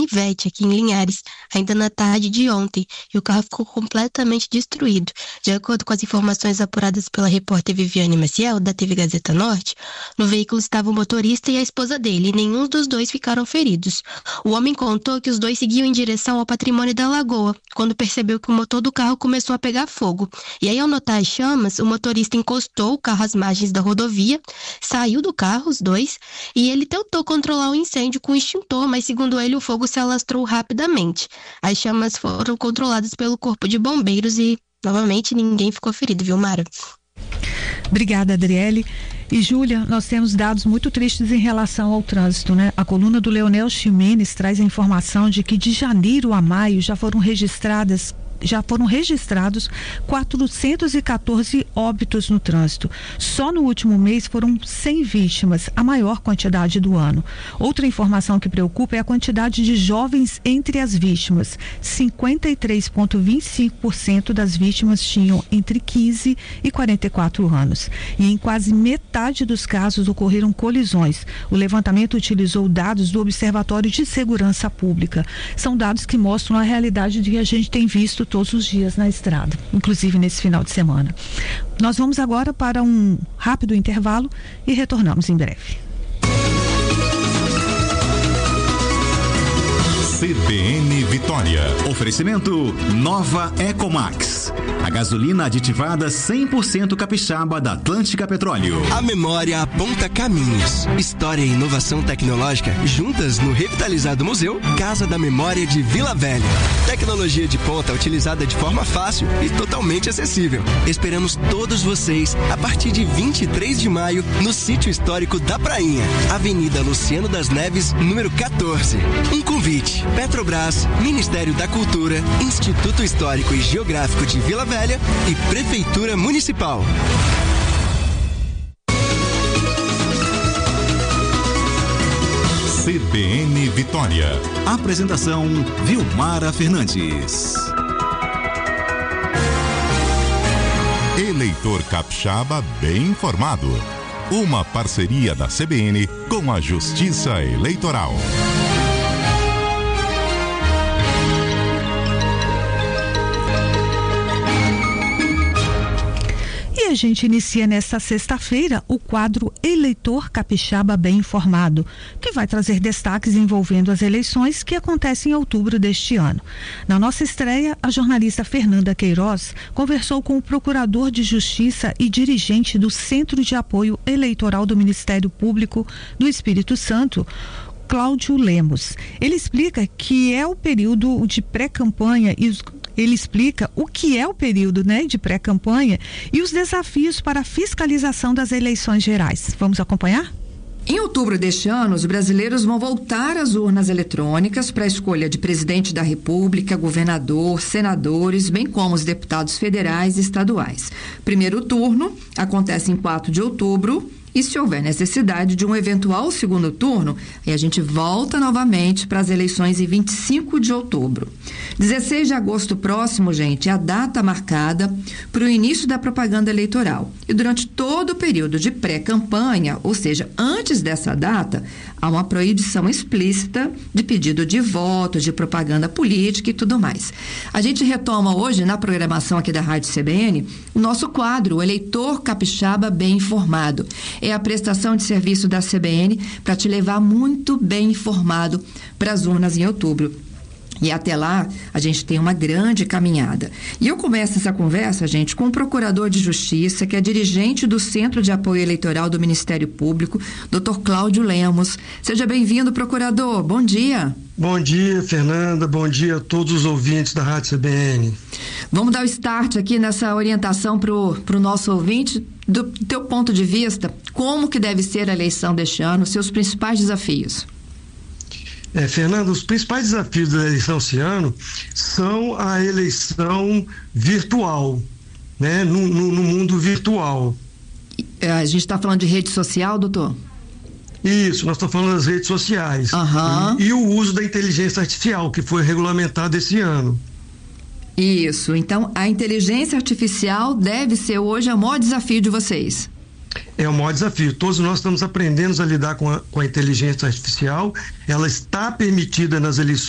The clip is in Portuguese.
canivete aqui em Linhares, ainda na tarde de ontem, e o carro ficou completamente destruído. De acordo com as informações apuradas pela repórter Viviane Maciel, da TV Gazeta Norte, no veículo estava o motorista e a esposa dele, e nenhum dos dois ficaram feridos. O homem contou que os dois seguiam em direção ao patrimônio da lagoa, quando percebeu que o motor do carro começou a pegar fogo. E aí, ao notar as chamas, o motorista encostou o carro às margens da rodovia, saiu do carro, os dois, e ele tentou controlar o incêndio com o extintor, mas segundo ele, o fogo se alastrou rapidamente. As chamas foram controladas pelo corpo de bombeiros e, novamente, ninguém ficou ferido, viu, Mara? Obrigada, Adriele. E, Júlia, nós temos dados muito tristes em relação ao trânsito, né? A coluna do Leonel Ximenes traz a informação de que de janeiro a maio já foram registrados 414 óbitos no trânsito. Só no último mês foram 100 vítimas, a maior quantidade do ano. Outra informação que preocupa é a quantidade de jovens entre as vítimas. 53,25% das vítimas tinham entre 15 e 44 anos. E em quase metade dos casos ocorreram colisões. O levantamento utilizou dados do Observatório de Segurança Pública. São dados que mostram a realidade que a gente tem visto todos os dias na estrada, inclusive nesse final de semana. Nós vamos agora para um rápido intervalo e retornamos em breve. CBN Vitória. Oferecimento Nova Ecomax. A gasolina aditivada 100% capixaba da Atlântica Petróleo. A memória aponta caminhos. História e inovação tecnológica juntas no revitalizado Museu Casa da Memória de Vila Velha. Tecnologia de ponta utilizada de forma fácil e totalmente acessível. Esperamos todos vocês a partir de 23 de maio no Sítio Histórico da Prainha, Avenida Luciano das Neves, número 14. Um convite. Petrobras, Ministério da Cultura, Instituto Histórico e Geográfico de Vila Velha e Prefeitura Municipal. CBN Vitória. Apresentação Vilmara Fernandes. Eleitor capixaba bem informado. Uma parceria da CBN com a Justiça Eleitoral. A gente inicia nesta sexta-feira o quadro Eleitor Capixaba Bem Informado, que vai trazer destaques envolvendo as eleições que acontecem em outubro deste ano. Na nossa estreia, a jornalista Fernanda Queiroz conversou com o procurador de Justiça e dirigente do Centro de Apoio Eleitoral do Ministério Público do Espírito Santo, Cláudio Lemos. Ele explica que é o período de pré-campanha e ele explica o que é o período, de pré-campanha e os desafios para a fiscalização das eleições gerais. Vamos acompanhar? Em outubro deste ano, os brasileiros vão voltar às urnas eletrônicas para a escolha de presidente da República, governador, senadores, bem como os deputados federais e estaduais. Primeiro turno acontece em 4 de outubro. E se houver necessidade de um eventual segundo turno, aí a gente volta novamente para as eleições em 25 de outubro. 16 de agosto próximo, gente, é a data marcada para o início da propaganda eleitoral. E durante todo o período de pré-campanha, ou seja, antes dessa data, há uma proibição explícita de pedido de voto, de propaganda política e tudo mais. A gente retoma hoje, na programação aqui da Rádio CBN, o nosso quadro, o Eleitor Capixaba Bem Informado. É a prestação de serviço da CBN para te levar muito bem informado para as urnas em outubro. E até lá, a gente tem uma grande caminhada. E eu começo essa conversa, gente, com o procurador de Justiça, que é dirigente do Centro de Apoio Eleitoral do Ministério Público, Dr. Cláudio Lemos. Seja bem-vindo, procurador. Bom dia. Bom dia, Fernanda. Bom dia a todos os ouvintes da Rádio CBN. Vamos dar o start aqui nessa orientação para o nosso ouvinte. Do teu ponto de vista, como que deve ser a eleição deste ano, seus principais desafios? Fernanda, os principais desafios da eleição esse ano são a eleição virtual, no mundo virtual. A gente está falando de rede social, doutor? Isso, nós estamos falando das redes sociais. E o uso da inteligência artificial, que foi regulamentado esse ano. Isso, então a inteligência artificial deve ser hoje o maior desafio de vocês. É o maior desafio. Todos nós estamos aprendendo a lidar com a inteligência artificial. Ela está permitida nas eleições